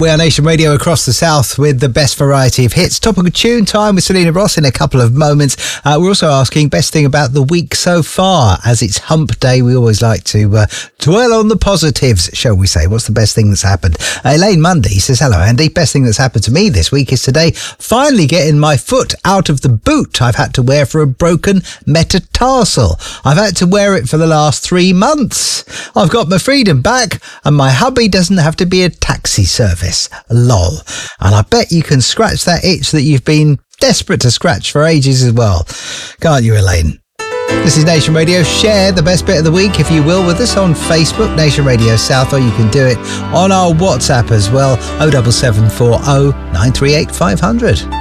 We are Nation Radio across the South with the best variety of hits. Topical tune time with Selena Ross in a couple of moments. We're also asking best thing about the week so far. As it's hump day, we always like to dwell on the positives, shall we say. What's the best thing that's happened? Elaine Mundy says, hello, Andy. Best thing that's happened to me this week is today finally getting my foot out of the boot I've had to wear for a broken metatarsal. I've had to wear it for the last 3 months. I've got my freedom back and my hubby doesn't have to be a taxi service. Lol. And I bet you can scratch that itch that you've been desperate to scratch for ages as well. Can't you, Elaine? This is Nation Radio. Share the best bit of the week, if you will, with us on Facebook, Nation Radio South, or you can do it on our WhatsApp as well, 07740 938 500.